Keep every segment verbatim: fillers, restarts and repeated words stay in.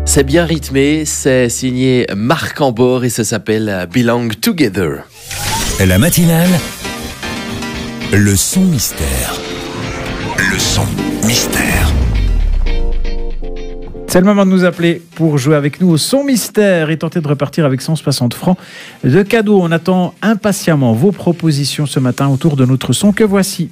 C'est bien rythmé, c'est signé Marc Ambor et ça s'appelle Belong Together. La matinale, le son mystère. Le son mystère. C'est le moment de nous appeler pour jouer avec nous au son mystère et tenter de repartir avec cent soixante francs de cadeaux. On attend impatiemment vos propositions ce matin autour de notre son que voici.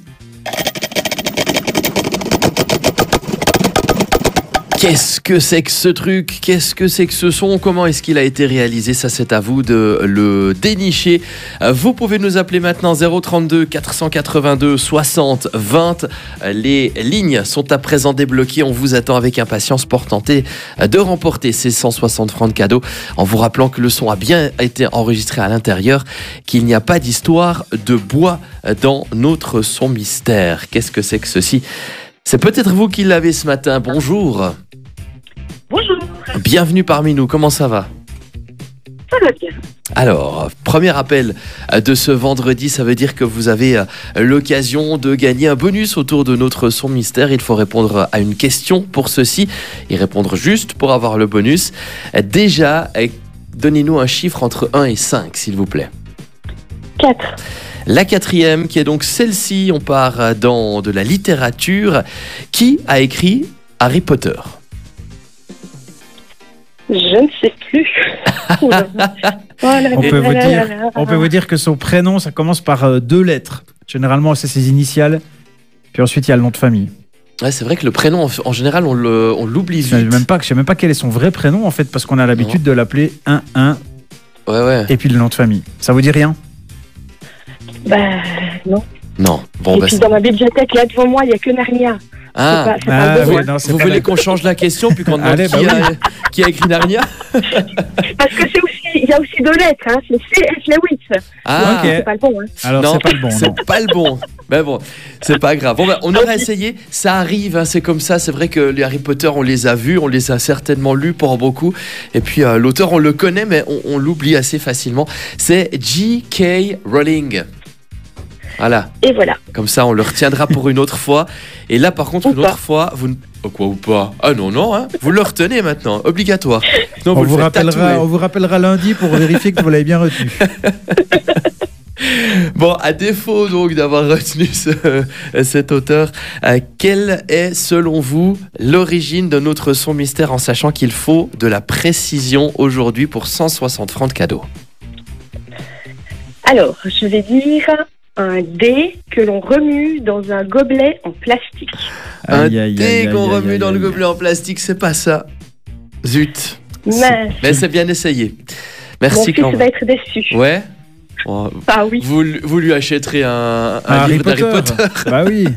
Qu'est-ce que c'est que ce truc ? Qu'est-ce que c'est que ce son ? Comment est-ce qu'il a été réalisé ? Ça, c'est à vous de le dénicher. Vous pouvez nous appeler maintenant zéro trente-deux quatre cent quatre-vingt-deux soixante vingt. Les lignes sont à présent débloquées. On vous attend avec impatience pour tenter de remporter ces cent soixante francs de cadeaux. En vous rappelant que le son a bien été enregistré à l'intérieur, qu'il n'y a pas d'histoire de bois dans notre son mystère. Qu'est-ce que c'est que ceci ? C'est peut-être vous qui l'avez ce matin. Bonjour. Bonjour. Bienvenue parmi nous. Comment ça va ? Ça va bien. Alors, premier appel de ce vendredi, ça veut dire que vous avez l'occasion de gagner un bonus autour de notre son mystère. Il faut répondre à une question pour ceci et répondre juste pour avoir le bonus. Déjà, donnez-nous un chiffre entre un et cinq, s'il vous plaît. quatre. La quatrième, qui est donc celle-ci, on part dans de la littérature. Qui a écrit Harry Potter ? Je ne sais plus. Oh là là. Oh là là On peut, là vous là dire, là là. on peut vous dire que son prénom, ça commence par euh, deux lettres. Généralement, c'est ses initiales. Puis ensuite, il y a le nom de famille. Ouais, c'est vrai que le prénom, en, en général, on, le, on l'oublie Je ne vite. sais même pas, je sais même pas quel est son vrai prénom, en fait, parce qu'on a l'habitude de l'appeler un un Ouais, ouais. et puis le nom de famille. Ça vous dit rien ? Bah, non. Non. Bon, Et bah, puis c'est- dans ma bibliothèque, là, devant moi, il n'y a que Narnia. Ah, C'est pas, c'est Ah, pas bon, oui, hein. non, c'est vous pas voulez la- qu'on change la question puis qu'on demande Allez, qui, bah a, qui a écrit Narnia ? Parce que c'est aussi, il y a aussi deux lettres, hein. C'est C S. Lewis. Ah, Ok. C'est pas le bon, hein. Alors, non, c'est pas le bon, non. c'est pas le bon. Mais bon, c'est pas grave. Bon, bah, on aurait essayé. Ça arrive, hein, c'est comme ça. C'est vrai que les Harry Potter, on les a vus, on les a certainement lus pour beaucoup. Et puis euh, l'auteur, on le connaît, mais on, on l'oublie assez facilement. C'est J K. Rowling. Voilà. Et voilà. Comme ça, on le retiendra pour une autre fois. Et là, par contre, Ou une pas. autre fois, vous ne... Oh, quoi ou pas ? Ah non, non, hein. Vous le retenez maintenant, obligatoire. Non, On le vous, faites rappellera, tatouer. on vous rappellera lundi pour vérifier que vous l'avez bien retenu. Bon, à défaut donc d'avoir retenu ce- cet auteur, euh, quelle est selon vous l'origine de notre son mystère, en sachant qu'il faut de la précision aujourd'hui pour cent soixante francs de cadeaux ? Alors, je vais dire un dé que l'on remue dans un gobelet en plastique. Un Aïe, aïe, dé aïe, qu'on aïe, remue aïe, dans le aïe. gobelet en plastique, c'est pas ça. Zut. Mais Mais c'est bien essayé. mon Merci fils quand même. va être déçu. Ouais. Bon, Ah oui. vous, vous lui achèterez un, un Harry livre d'Harry Potter. Potter. Bah oui.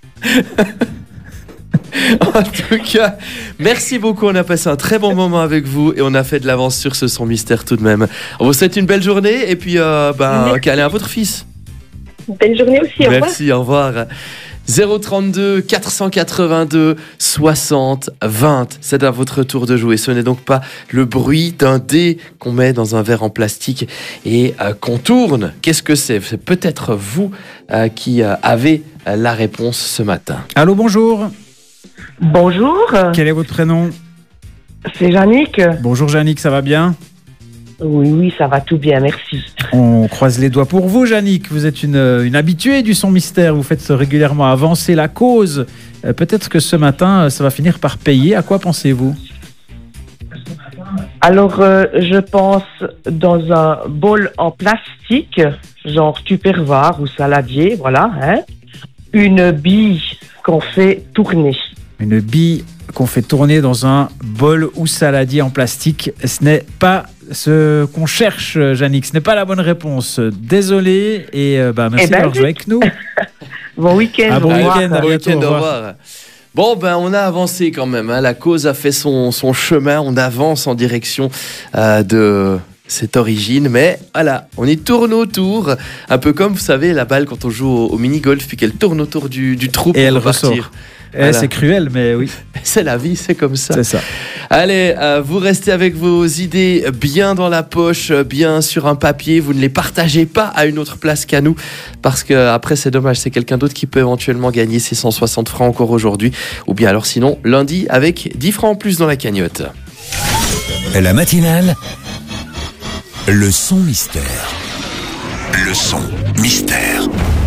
En tout cas, merci beaucoup. On a passé un très bon moment avec vous et on a fait de l'avance sur ce son mystère tout de même. On vous souhaite une belle journée et puis euh, ben, Merci. câlin à votre fils. Belle journée aussi, au revoir. Merci, au revoir. zéro trente-deux quatre cent quatre-vingt-deux soixante vingt. C'est à votre tour de jouer. Ce n'est donc pas le bruit d'un dé qu'on met dans un verre en plastique et euh, qu'on tourne. Qu'est-ce que c'est ? C'est peut-être vous euh, qui euh, avez euh, la réponse ce matin. Allô, bonjour. Bonjour, Quel est votre prénom ? c'est Jannick. Bonjour Jannick, ça va bien ? Oui, oui, ça va tout bien, merci. On croise les doigts pour vous, Jannick. Vous êtes une, une habituée du son mystère. Vous faites régulièrement avancer la cause. Euh, Peut-être que ce matin, euh, ça va finir par payer. À quoi pensez-vous ? Alors, euh, je pense dans un bol en plastique, genre tupperware ou saladier, voilà, hein, une bille qu'on fait tourner. Une bille qu'on fait tourner dans un bol ou saladier en plastique. Ce n'est pas ce qu'on cherche, Jannick. Ce n'est pas la bonne réponse. Désolé et euh, bah, merci Eh ben, d'avoir joué avec nous. Bon week-end, Ah, bon au revoir. week-end. À Bon bientôt, week-end, au au revoir. revoir. Bon, ben, on a avancé quand même. Hein. La cause a fait son, son chemin. On avance en direction euh, de cette origine. Mais voilà, on y tourne autour. Un peu comme, vous savez, la balle quand on joue au, au mini-golf, puis qu'elle tourne autour du, du trou pour Et elle repartir. ressort. Eh, Voilà. C'est cruel, mais oui, C'est la vie, c'est comme ça. c'est ça. Allez, euh, vous restez avec vos idées bien dans la poche, bien sur un papier. Vous ne les partagez pas à une autre place qu'à nous. Parce que après, c'est dommage, c'est quelqu'un d'autre qui peut éventuellement gagner ces cent soixante francs encore aujourd'hui. Ou bien alors sinon, lundi, avec dix francs en plus dans la cagnotte. La matinale, le son mystère. Le son mystère.